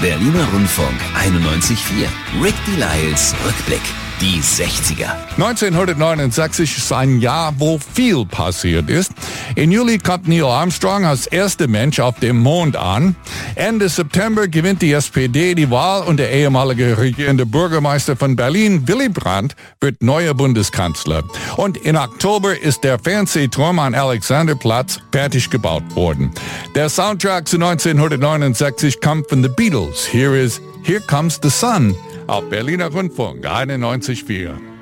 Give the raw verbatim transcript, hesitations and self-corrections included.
Berliner Rundfunk einundneunzig Komma vier. Rick Delisles Rückblick. Die sechziger. neunzehnhundertneunundsechzig ist ein Jahr, wo viel passiert ist. Im Juli kommt Neil Armstrong als erster Mensch auf dem Mond an. Ende September gewinnt die S P D die Wahl und der ehemalige regierende Bürgermeister von Berlin, Willy Brandt, wird neuer Bundeskanzler. Und im Oktober ist der Fernsehturm am Alexanderplatz fertig gebaut worden. Der Soundtrack zu neunzehnhundertneunundsechzig kommt von The Beatles. Here is Here Comes the Sun auf Berliner Rundfunk einundneunzig Komma vier.